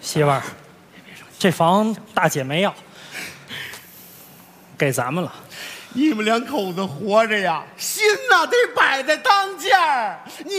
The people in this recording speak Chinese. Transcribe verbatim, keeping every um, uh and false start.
媳妇儿，这房大姐没要，给咱们了。 你们两口子活着呀，心呐得摆在当间儿。你